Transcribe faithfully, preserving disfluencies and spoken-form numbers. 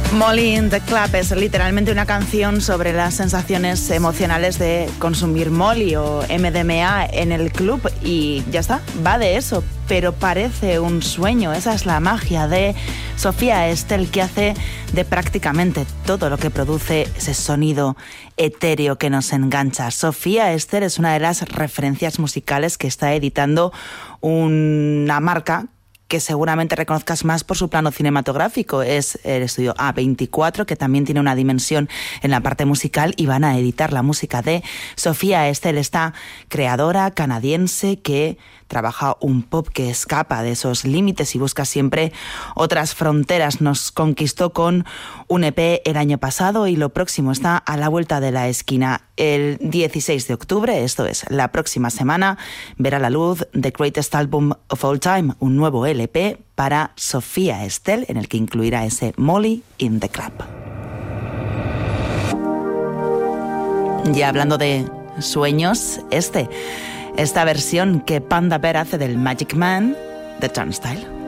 Molly in the Club es literalmente una canción sobre las sensaciones emocionales de consumir Molly o M D M A en el club y ya está, va de eso, pero parece un sueño. Esa es la magia de Sofía Estelle, que hace de prácticamente todo lo que produce ese sonido etéreo que nos engancha. Sofía Estelle es una de las referencias musicales que está editando una marca que seguramente reconozcas más por su plano cinematográfico. Es el estudio A veinticuatro, que también tiene una dimensión en la parte musical, y van a editar la música de Sofía Estelle, esta creadora canadiense que trabaja un pop que escapa de esos límites y busca siempre otras fronteras. Nos conquistó con un E P el año pasado y lo próximo está a la vuelta de la esquina. El dieciséis de octubre, esto es la próxima semana, verá la luz The Greatest Album of All Time, un nuevo L P para Sofía Estelle, en el que incluirá ese Molly in the Club. Ya hablando de sueños, este, esta versión que Panda Bear hace del Magic Man de Turnstile.